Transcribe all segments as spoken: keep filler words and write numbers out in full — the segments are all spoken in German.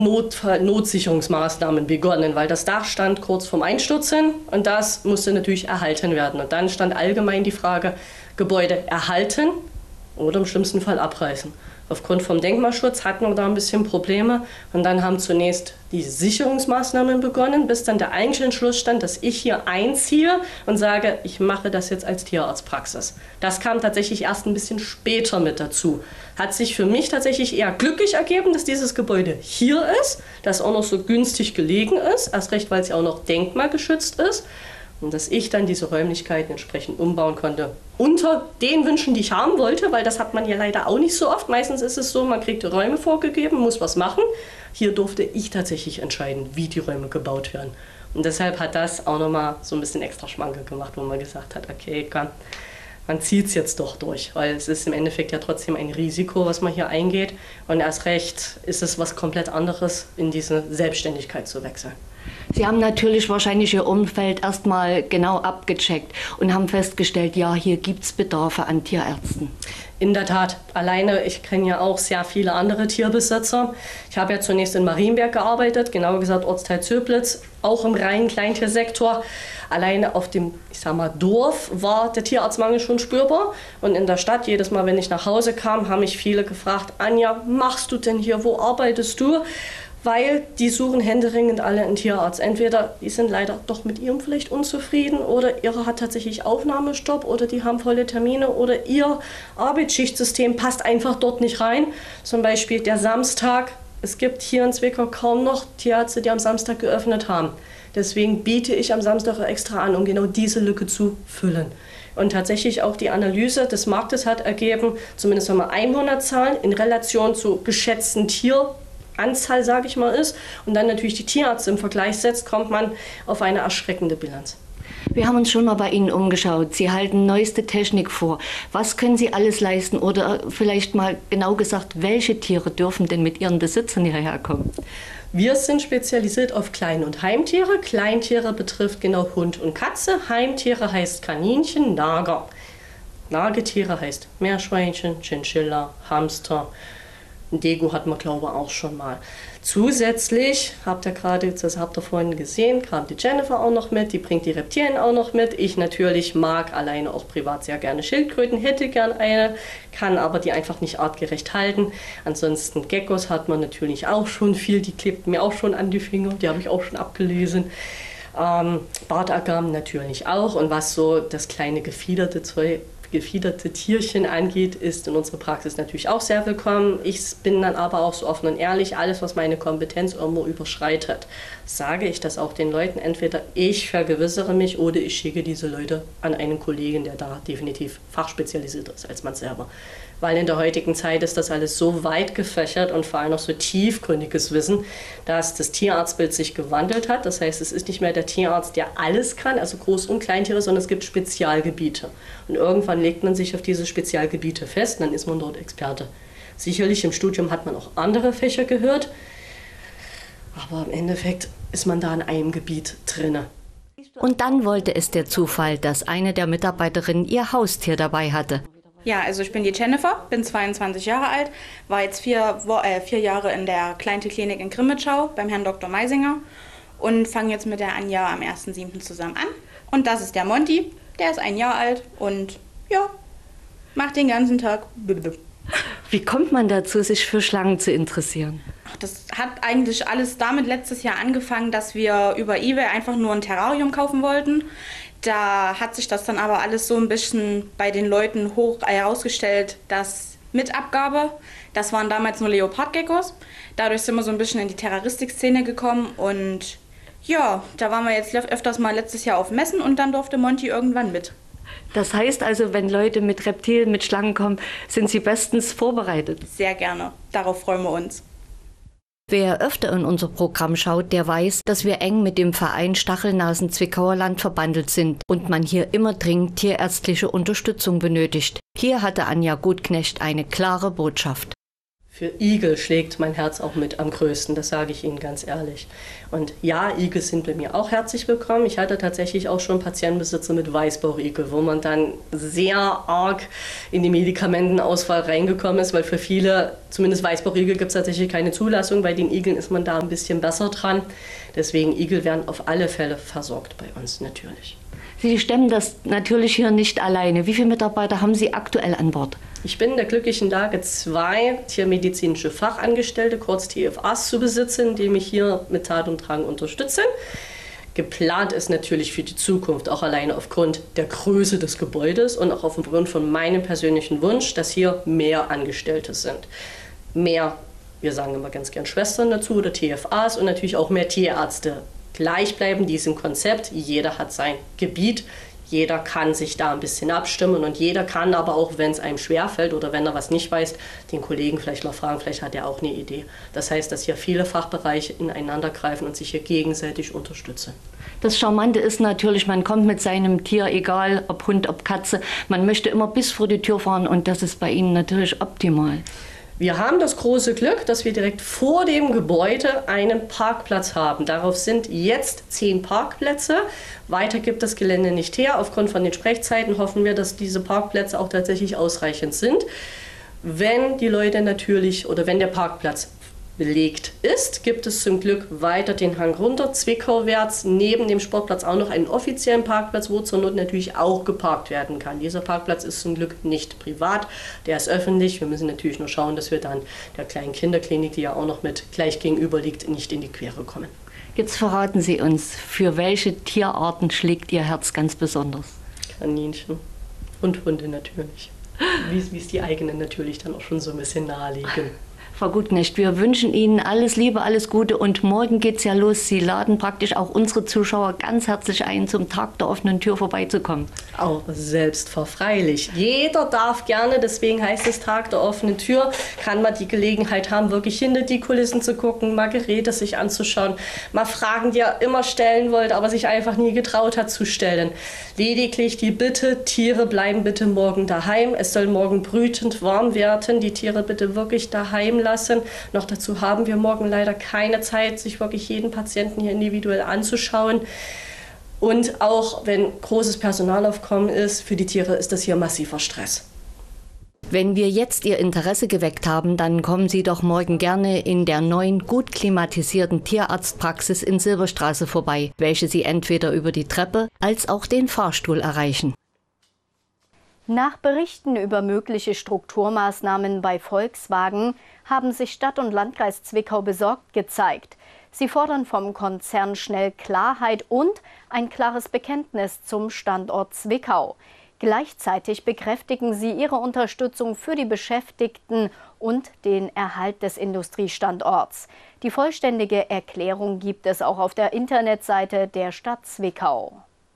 Notfall, Notsicherungsmaßnahmen begonnen, weil das Dach stand kurz vorm Einstürzen und das musste natürlich erhalten werden. Und dann stand allgemein die Frage, Gebäude erhalten oder im schlimmsten Fall abreißen. Aufgrund vom Denkmalschutz hatten wir da ein bisschen Probleme und dann haben zunächst die Sicherungsmaßnahmen begonnen, bis dann der eigentliche Entschluss stand, dass ich hier einziehe und sage, ich mache das jetzt als Tierarztpraxis. Das kam tatsächlich erst ein bisschen später mit dazu. Hat sich für mich tatsächlich eher glücklich ergeben, dass dieses Gebäude hier ist, das auch noch so günstig gelegen ist, erst recht, weil es ja auch noch denkmalgeschützt ist. Und dass ich dann diese Räumlichkeiten entsprechend umbauen konnte. Unter den Wünschen, die ich haben wollte, weil das hat man ja leider auch nicht so oft. Meistens ist es so, man kriegt Räume vorgegeben, muss was machen. Hier durfte ich tatsächlich entscheiden, wie die Räume gebaut werden. Und deshalb hat das auch nochmal so ein bisschen extra Schmanke gemacht, wo man gesagt hat, okay, komm, man zieht es jetzt doch durch. Weil es ist im Endeffekt ja trotzdem ein Risiko, was man hier eingeht. Und erst recht ist es was komplett anderes, in diese Selbstständigkeit zu wechseln. Sie haben natürlich wahrscheinlich Ihr Umfeld erstmal genau abgecheckt und haben festgestellt, ja, hier gibt es Bedarfe an Tierärzten. In der Tat. Alleine, ich kenne ja auch sehr viele andere Tierbesitzer. Ich habe ja zunächst in Marienberg gearbeitet, genauer gesagt Ortsteil Zöblitz, auch im reinen Kleintiersektor. Alleine auf dem, ich sag mal, Dorf war der Tierarztmangel schon spürbar. Und in der Stadt, jedes Mal, wenn ich nach Hause kam, haben mich viele gefragt, Anja, machst du denn hier, wo arbeitest du? Weil die suchen händeringend alle einen Tierarzt. Entweder die sind leider doch mit ihrem vielleicht unzufrieden oder ihre hat tatsächlich Aufnahmestopp oder die haben volle Termine oder ihr Arbeitsschichtsystem passt einfach dort nicht rein. Zum Beispiel der Samstag. Es gibt hier in Zwickau kaum noch Tierärzte, die am Samstag geöffnet haben. Deswegen biete ich am Samstag extra an, um genau diese Lücke zu füllen. Und tatsächlich auch die Analyse des Marktes hat ergeben, zumindest wenn man Einwohnerzahlen in Relation zu geschätzten Tier Anzahl, sage ich mal, ist und dann natürlich die Tierärzte im Vergleich setzt, kommt man auf eine erschreckende Bilanz. Wir haben uns schon mal bei Ihnen umgeschaut. Sie halten neueste Technik vor. Was können Sie alles leisten oder vielleicht mal genau gesagt, welche Tiere dürfen denn mit ihren Besitzern hierher kommen? Wir sind spezialisiert auf Klein- und Heimtiere. Kleintiere betrifft genau Hund und Katze. Heimtiere heißt Kaninchen, Nager. Nagetiere heißt Meerschweinchen, Chinchilla, Hamster. Ein Dego hat man, glaube ich, auch schon mal. Zusätzlich, habt ihr gerade, das habt ihr vorhin gesehen, kam die Jennifer auch noch mit, die bringt die Reptilien auch noch mit. Ich natürlich mag alleine auch privat sehr gerne Schildkröten, hätte gern eine, kann aber die einfach nicht artgerecht halten. Ansonsten Geckos hat man natürlich auch schon viel, die klebten mir auch schon an die Finger, die habe ich auch schon abgelesen. Ähm, Bartagamen natürlich auch und was so das kleine gefiederte Zeug gefiederte Tierchen angeht, ist in unserer Praxis natürlich auch sehr willkommen. Ich bin dann aber auch so offen und ehrlich, alles, was meine Kompetenz irgendwo überschreitet, sage ich das auch den Leuten. Entweder ich vergewissere mich oder ich schicke diese Leute an einen Kollegen, der da definitiv fachspezialisierter ist als man selber. Weil in der heutigen Zeit ist das alles so weit gefächert und vor allem noch so tiefgründiges Wissen, dass das Tierarztbild sich gewandelt hat. Das heißt, es ist nicht mehr der Tierarzt, der alles kann, also Groß- und Kleintiere, sondern es gibt Spezialgebiete. Und irgendwann legt man sich auf diese Spezialgebiete fest und dann ist man dort Experte. Sicherlich im Studium hat man auch andere Fächer gehört, aber im Endeffekt ist man da in einem Gebiet drinne. Und dann wollte es der Zufall, dass eine der Mitarbeiterinnen ihr Haustier dabei hatte. Ja, also ich bin die Jennifer, bin zweiundzwanzig Jahre alt, war jetzt vier, äh, vier Jahre in der Kleintierklinik in Grimmitschau beim Herrn Doktor Meisinger und fange jetzt mit der Anja am ersten siebten zusammen an. Und das ist der Monty, der ist ein Jahr alt und ja, macht den ganzen Tag. Wie kommt man dazu, sich für Schlangen zu interessieren? Ach, das hat eigentlich alles damit letztes Jahr angefangen, dass wir über eBay einfach nur ein Terrarium kaufen wollten. Da hat sich das dann aber alles so ein bisschen bei den Leuten hoch herausgestellt, dass mit Abgabe, das waren damals nur Leopardgeckos. Dadurch sind wir so ein bisschen in die Terroristik-Szene gekommen und ja, da waren wir jetzt öfters mal letztes Jahr auf Messen und dann durfte Monty irgendwann mit. Das heißt also, wenn Leute mit Reptilien, mit Schlangen kommen, sind sie bestens vorbereitet? Sehr gerne, darauf freuen wir uns. Wer öfter in unser Programm schaut, der weiß, dass wir eng mit dem Verein Stachelnasen Zwickauer Land verbandelt sind und man hier immer dringend tierärztliche Unterstützung benötigt. Hier hatte Anja Gutknecht eine klare Botschaft. Für Igel schlägt mein Herz auch mit am größten, das sage ich Ihnen ganz ehrlich. Und ja, Igel sind bei mir auch herzlich willkommen. Ich hatte tatsächlich auch schon Patientenbesitzer mit Weißbauchigel, wo man dann sehr arg in die Medikamentenauswahl reingekommen ist, weil für viele, zumindest Weißbauchigel, gibt es tatsächlich keine Zulassung. Bei den Igeln ist man da ein bisschen besser dran. Deswegen, Igel werden auf alle Fälle versorgt bei uns, natürlich. Sie stemmen das natürlich hier nicht alleine. Wie viele Mitarbeiter haben Sie aktuell an Bord? Ich bin in der glücklichen Lage, zwei tiermedizinische Fachangestellte, kurz T F As, zu besitzen, die mich hier mit Tat und Drang unterstützen. Geplant ist natürlich für die Zukunft, auch alleine aufgrund der Größe des Gebäudes und auch aufgrund von meinem persönlichen Wunsch, dass hier mehr Angestellte sind. Mehr, wir sagen immer ganz gern Schwestern dazu oder T F As und natürlich auch mehr Tierärzte. Gleich bleiben diesem Konzept, jeder hat sein Gebiet. Jeder kann sich da ein bisschen abstimmen und jeder kann aber auch, wenn es einem schwerfällt oder wenn er was nicht weiß, den Kollegen vielleicht mal fragen, vielleicht hat er auch eine Idee. Das heißt, dass hier viele Fachbereiche ineinander greifen und sich hier gegenseitig unterstützen. Das Charmante ist natürlich, man kommt mit seinem Tier, egal ob Hund, ob Katze, man möchte immer bis vor die Tür fahren und das ist bei Ihnen natürlich optimal. Wir haben das große Glück, dass wir direkt vor dem Gebäude einen Parkplatz haben. Darauf sind jetzt zehn Parkplätze. Weiter gibt das Gelände nicht her. Aufgrund von den Sprechzeiten hoffen wir, dass diese Parkplätze auch tatsächlich ausreichend sind. Wenn die Leute natürlich oder wenn der Parkplatz belegt ist, gibt es zum Glück weiter den Hang runter, Zwickauwärts, neben dem Sportplatz auch noch einen offiziellen Parkplatz, wo zur Not natürlich auch geparkt werden kann. Dieser Parkplatz ist zum Glück nicht privat, der ist öffentlich. Wir müssen natürlich nur schauen, dass wir dann der kleinen Kinderklinik, die ja auch noch mit gleich gegenüber liegt, nicht in die Quere kommen. Jetzt verraten Sie uns, für welche Tierarten schlägt Ihr Herz ganz besonders? Kaninchen und Hunde natürlich, wie es die eigenen natürlich dann auch schon so ein bisschen naheliegen. Frau Gutknecht, wir wünschen Ihnen alles Liebe, alles Gute und morgen geht's ja los. Sie laden praktisch auch unsere Zuschauer ganz herzlich ein, zum Tag der offenen Tür vorbeizukommen. Auch selbstverfreilich. Jeder darf gerne, deswegen heißt es Tag der offenen Tür, kann man die Gelegenheit haben, wirklich hinter die Kulissen zu gucken, mal Geräte sich anzuschauen, mal Fragen, die er immer stellen wollte, aber sich einfach nie getraut hat zu stellen. Lediglich die Bitte, Tiere bleiben bitte morgen daheim. Es soll morgen brütend warm werden, die Tiere bitte wirklich daheim lassen. Noch dazu haben wir morgen leider keine Zeit, sich wirklich jeden Patienten hier individuell anzuschauen. Und auch wenn großes Personalaufkommen ist, für die Tiere ist das hier massiver Stress. Wenn wir jetzt Ihr Interesse geweckt haben, dann kommen Sie doch morgen gerne in der neuen, gut klimatisierten Tierarztpraxis in Silberstraße vorbei, welche Sie entweder über die Treppe als auch den Fahrstuhl erreichen. Nach Berichten über mögliche Strukturmaßnahmen bei Volkswagen haben sich Stadt und Landkreis Zwickau besorgt gezeigt. Sie fordern vom Konzern schnell Klarheit und ein klares Bekenntnis zum Standort Zwickau. Gleichzeitig bekräftigen sie ihre Unterstützung für die Beschäftigten und den Erhalt des Industriestandorts. Die vollständige Erklärung gibt es auch auf der Internetseite der Stadt Zwickau.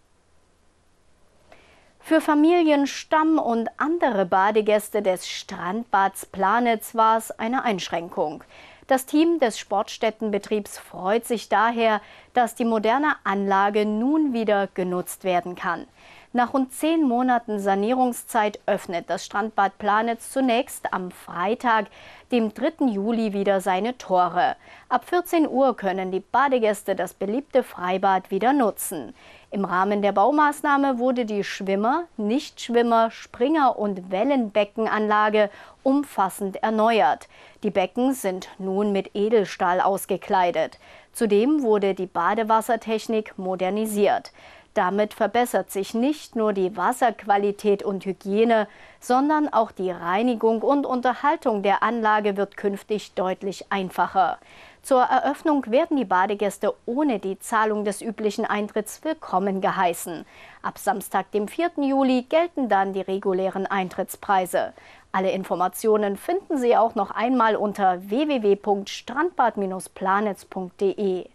Für Familien, Stamm und andere Badegäste des Strandbads Planitz war es eine Einschränkung. Das Team des Sportstättenbetriebs freut sich daher, dass die moderne Anlage nun wieder genutzt werden kann. Nach rund zehn Monaten Sanierungszeit öffnet das Strandbad Planitz zunächst am Freitag, dem dritten Juli, wieder seine Tore. Ab vierzehn Uhr können die Badegäste das beliebte Freibad wieder nutzen. Im Rahmen der Baumaßnahme wurde die Schwimmer-, Nichtschwimmer-, Springer- und Wellenbeckenanlage umfassend erneuert. Die Becken sind nun mit Edelstahl ausgekleidet. Zudem wurde die Badewassertechnik modernisiert. Damit verbessert sich nicht nur die Wasserqualität und Hygiene, sondern auch die Reinigung und Unterhaltung der Anlage wird künftig deutlich einfacher. Zur Eröffnung werden die Badegäste ohne die Zahlung des üblichen Eintritts willkommen geheißen. Ab Samstag, dem vierten Juli, gelten dann die regulären Eintrittspreise. Alle Informationen finden Sie auch noch einmal unter w w w punkt strandbad Bindestrich planitz punkt de.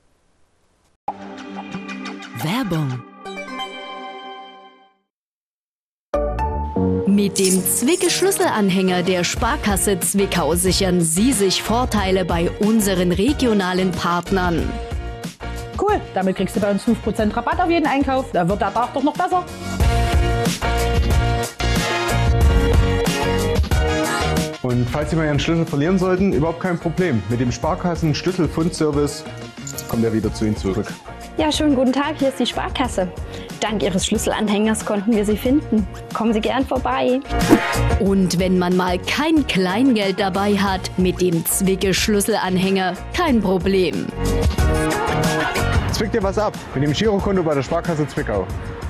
Werbung. Mit dem Zwicke-Schlüsselanhänger der Sparkasse Zwickau sichern Sie sich Vorteile bei unseren regionalen Partnern. Cool, damit kriegst du bei uns fünf Prozent Rabatt auf jeden Einkauf. Da wird der Tag doch noch besser. Und falls Sie mal Ihren Schlüssel verlieren sollten, überhaupt kein Problem. Mit dem Sparkassen-Schlüsselfundservice kommt er wieder zu Ihnen zurück. Ja, schönen guten Tag, hier ist die Sparkasse. Dank Ihres Schlüsselanhängers konnten wir Sie finden. Kommen Sie gern vorbei. Und wenn man mal kein Kleingeld dabei hat, mit dem Zwicke-Schlüsselanhänger kein Problem. Zwickt dir was ab mit dem Girokonto bei der Sparkasse Zwickau.